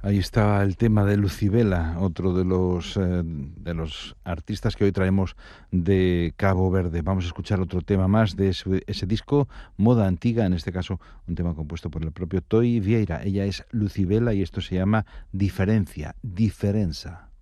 Ahí está el tema de Lucibela, otro de los artistas que hoy traemos de Cabo Verde. Vamos a escuchar otro tema más de ese disco, Moda Antiga, en este caso un tema compuesto por el propio Toy Vieira. Ella es Lucibela y esto se llama Diferencia, Diferenza.